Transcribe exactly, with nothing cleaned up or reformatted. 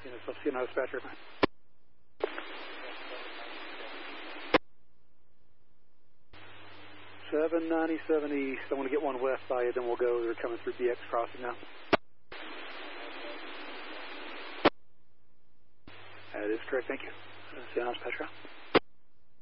Yes, I'll see you now, dispatcher. seven ninety-seven east. I want to get one west by you, then we'll go. They're coming through B X crossing now. That is correct, thank you. See you now, dispatcher.